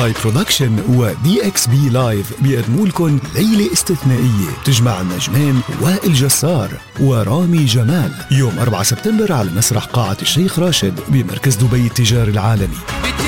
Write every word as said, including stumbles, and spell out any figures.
لايف برودكشن ودي اكس بي لايف بيقدموا لكم ليلة استثنائية تجمع النجمين وائل جسار ورامي جمال يوم أربعة سبتمبر على مسرح قاعة الشيخ راشد بمركز دبي التجاري العالمي.